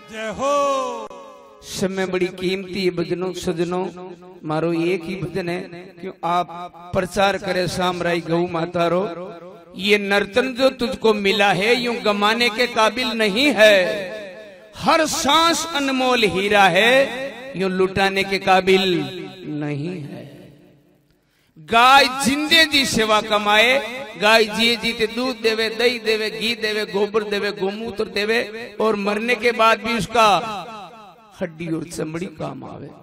जय हो। समय बड़ी कीमती है भजनों सजनों, मारो एक ही भजन है क्यों आप प्रचार करे सामराई गौ माता रो। ये नर्तन जो तुझको मिला है यूं गमाने के काबिल नहीं है, हर सांस अनमोल हीरा है यूं लुटाने के काबिल नहीं है। गाय जिंदे जी सेवा कमाए, गाय जिए जीते दूध देवे, दही देवे, घी देवे, गोबर देवे, गोमूत्र देवे और मरने के बाद भी उसका हड्डी और चमड़ी काम आवे।